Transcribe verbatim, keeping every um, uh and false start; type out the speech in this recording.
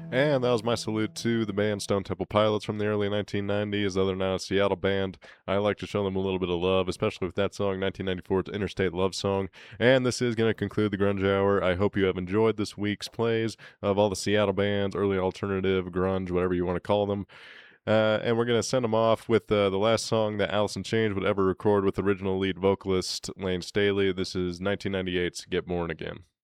And that was my salute to the band Stone Temple Pilots from the early nineteen nineties. Though they're now a Seattle band, I like to show them a little bit of love, especially with that song, nineteen ninety-four's Interstate Love Song. And this is going to conclude the Grunge Hour. I hope you have enjoyed this week's plays of all the Seattle bands, early alternative, grunge, whatever you want to call them. Uh, and we're going to send them off with uh, the last song that Alice in Chains would ever record with original lead vocalist Lane Staley. This is nineteen ninety-eight's Get Born Again.